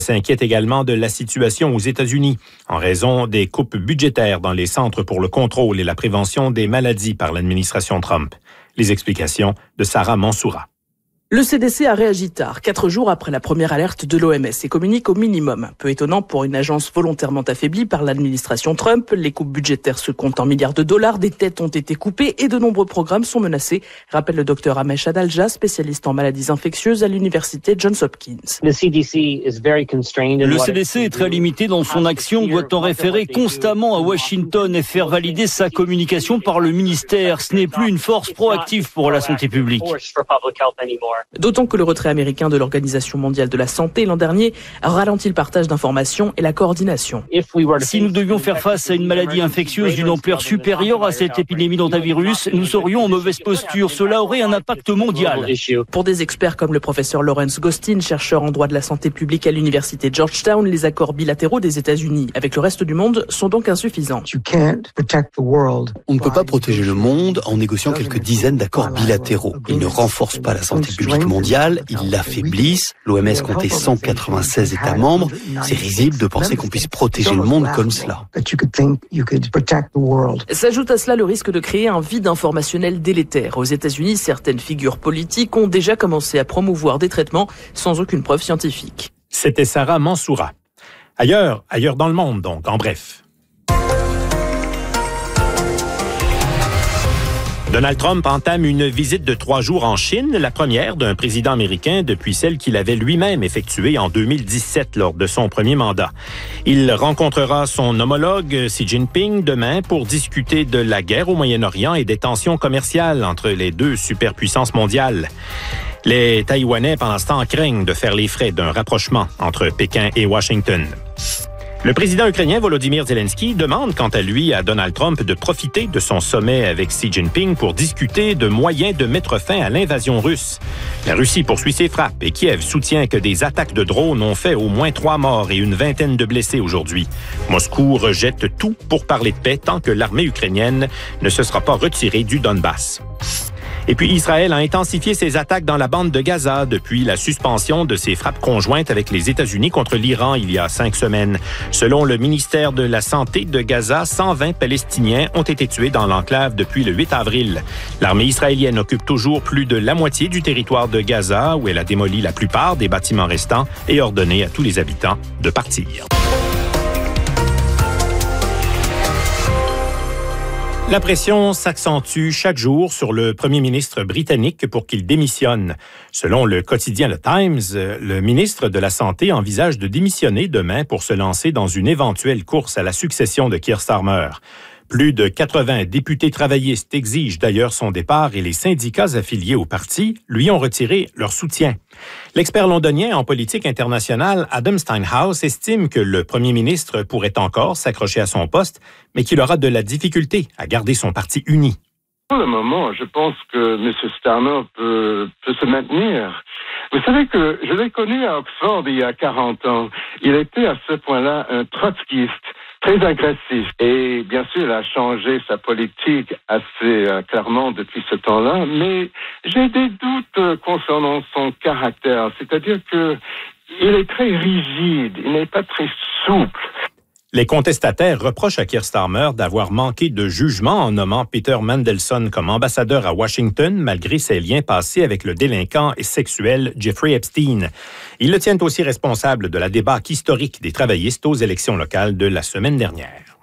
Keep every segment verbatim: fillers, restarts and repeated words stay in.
s'inquiète également de la situation aux États-Unis en raison des coupes budgétaires dans les centres pour le contrôle et la prévention des maladies par l'administration Trump. Les explications de Sarah Mansoura. Le C D C a réagi tard, quatre jours après la première alerte de l'O M S et communique au minimum. Peu étonnant pour une agence volontairement affaiblie par l'administration Trump. Les coupes budgétaires se comptent en milliards de dollars, des têtes ont été coupées et de nombreux programmes sont menacés, rappelle le docteur Amesh Adalja, spécialiste en maladies infectieuses à l'université Johns Hopkins. Le C D C est très limité dans son action, doit en référer constamment à Washington et faire valider sa communication par le ministère. Ce n'est plus une force proactive pour la santé publique. D'autant que le retrait américain de l'Organisation mondiale de la santé l'an dernier a ralenti le partage d'informations et la coordination. Si nous devions faire face à une maladie infectieuse d'une ampleur supérieure à cette épidémie d'hantavirus, nous serions en mauvaise posture. Cela aurait un impact mondial. Pour des experts comme le professeur Lawrence Gostin, chercheur en droit de la santé publique à l'université Georgetown, les accords bilatéraux des États-Unis avec le reste du monde sont donc insuffisants. On ne peut pas protéger le monde en négociant quelques dizaines d'accords bilatéraux. Ils ne renforcent pas la santé publique mondiale, ils l'affaiblissent. L'O M S comptait cent quatre-vingt-seize États membres. C'est risible de penser qu'on puisse protéger le monde comme cela. S'ajoute à cela le risque de créer un vide informationnel délétère. Aux États-Unis, certaines figures politiques ont déjà commencé à promouvoir des traitements sans aucune preuve scientifique. C'était Sarah Mansoura. Ailleurs, ailleurs dans le monde donc, en bref. Donald Trump entame une visite de trois jours en Chine, la première d'un président américain depuis celle qu'il avait lui-même effectuée en deux mille dix-sept lors de son premier mandat. Il rencontrera son homologue Xi Jinping demain pour discuter de la guerre au Moyen-Orient et des tensions commerciales entre les deux superpuissances mondiales. Les Taïwanais, pendant ce temps, craignent de faire les frais d'un rapprochement entre Pékin et Washington. Le président ukrainien Volodymyr Zelensky demande quant à lui à Donald Trump de profiter de son sommet avec Xi Jinping pour discuter de moyens de mettre fin à l'invasion russe. La Russie poursuit ses frappes et Kiev soutient que des attaques de drones ont fait au moins trois morts et une vingtaine de blessés aujourd'hui. Moscou rejette tout pour parler de paix tant que l'armée ukrainienne ne se sera pas retirée du Donbass. Et puis Israël a intensifié ses attaques dans la bande de Gaza depuis la suspension de ses frappes conjointes avec les États-Unis contre l'Iran il y a cinq semaines. Selon le ministère de la Santé de Gaza, cent vingt Palestiniens ont été tués dans l'enclave depuis le huit avril. L'armée israélienne occupe toujours plus de la moitié du territoire de Gaza, où elle a démoli la plupart des bâtiments restants et ordonné à tous les habitants de partir. La pression s'accentue chaque jour sur le premier ministre britannique pour qu'il démissionne. Selon le quotidien Le Times, le ministre de la Santé envisage de démissionner demain pour se lancer dans une éventuelle course à la succession de Keir Starmer. Plus de quatre-vingts députés travaillistes exigent d'ailleurs son départ et les syndicats affiliés au parti lui ont retiré leur soutien. L'expert londonien en politique internationale Adam Steinhaus estime que le premier ministre pourrait encore s'accrocher à son poste, mais qu'il aura de la difficulté à garder son parti uni. Pour le moment, je pense que M. Starmer peut, peut se maintenir. Vous savez que je l'ai connu à Oxford il y a quarante ans. Il était à ce point-là un trotskiste, très agressif. Et bien sûr, il a changé sa politique assez euh, clairement depuis ce temps-là. Mais j'ai des doutes concernant son caractère. C'est-à-dire que il est très rigide, il n'est pas très souple. Les contestataires reprochent à Keir Starmer d'avoir manqué de jugement en nommant Peter Mandelson comme ambassadeur à Washington malgré ses liens passés avec le délinquant et sexuel Jeffrey Epstein. Ils le tiennent aussi responsable de la débâcle historique des travaillistes aux élections locales de la semaine dernière.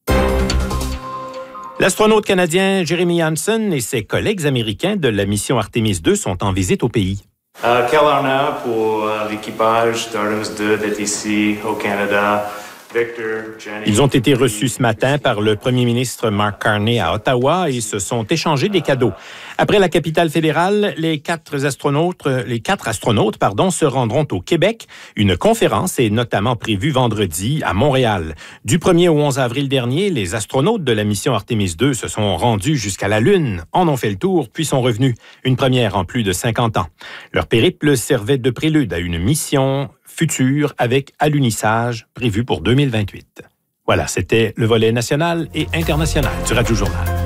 L'astronaute canadien Jeremy Hansen et ses collègues américains de la mission Artemis deux sont en visite au pays. Euh, quelle honneur pour euh, l'équipage d'Artemis deux d'être ici au Canada. Ils ont été reçus ce matin par le premier ministre Mark Carney à Ottawa et se sont échangés des cadeaux. Après la capitale fédérale, les quatre astronautes, les quatre astronautes, pardon, se rendront au Québec. Une conférence est notamment prévue vendredi à Montréal. Du premier au onze avril dernier, les astronautes de la mission Artemis deux se sont rendus jusqu'à la Lune, en ont fait le tour, puis sont revenus. Une première en plus de cinquante ans. Leur périple servait de prélude à une mission future avec alunissage prévu pour deux mille vingt-huit. Voilà, c'était le volet national et international du Radio Journal.